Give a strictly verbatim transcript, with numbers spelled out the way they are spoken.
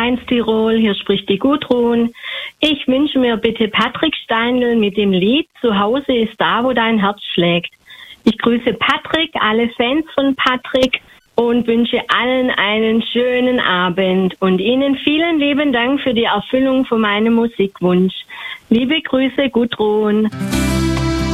eins Tirol, hier spricht die Gudrun. Ich wünsche mir bitte Patrick Steinl mit dem Lied Zu Hause ist da, wo dein Herz schlägt. Ich grüße Patrick, alle Fans von Patrick und wünsche allen einen schönen Abend und Ihnen vielen lieben Dank für die Erfüllung von meinem Musikwunsch. Liebe Grüße, Gudrun.